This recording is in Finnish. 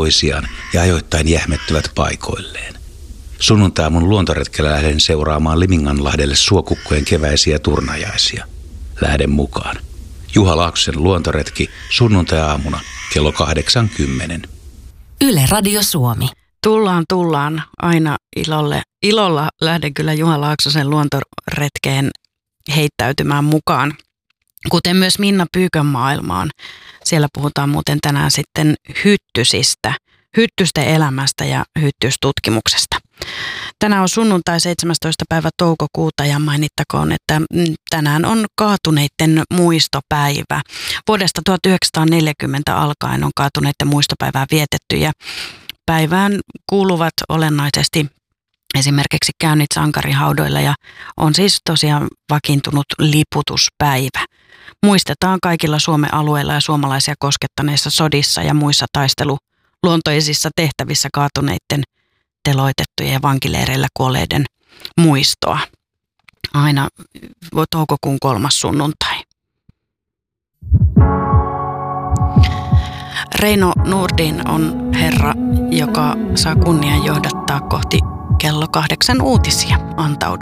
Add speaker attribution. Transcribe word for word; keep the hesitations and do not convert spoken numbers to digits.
Speaker 1: toisiaan ja ajoittain jähmettyvät paikoilleen. Sunnuntaiaamun luontoretkellä lähden seuraamaan Liminganlahdelle suokukkojen keväisiä turnajaisia. Lähden mukaan. Juha Laaksosen luontoretki sunnuntai-aamuna kello kahdeksankymmentä.
Speaker 2: Yle Radio Suomi.
Speaker 3: Tullaan, tullaan aina ilolle. Ilolla lähden kyllä Juha Laaksosen luontoretkeen heittäytymään mukaan, kuten myös Minna Pyykön maailmaan. Siellä puhutaan muuten tänään sitten hyttysistä, hyttysten elämästä ja hyttystutkimuksesta. Tänään on sunnuntai seitsemästoista päivä toukokuuta ja mainittakoon, että tänään on kaatuneiden muistopäivä. Vuodesta tuhatyhdeksänsataaneljäkymmentä alkaen on kaatuneiden muistopäivää vietetty ja päivään kuuluvat olennaisesti esimerkiksi käynnit sankarihaudoilla ja on siis tosiaan vakiintunut liputuspäivä. Muistetaan kaikilla Suomen alueilla ja suomalaisia koskettaneissa sodissa ja muissa taisteluluontoisissa tehtävissä kaatuneiden, teloitettujen ja vankileireillä kuolleiden muistoa. Aina toukokuun kolmas sunnuntai. Reino Nordin on herra, joka saa kunnian johdattaa kohti kello kahdeksan uutisia. Antaudu.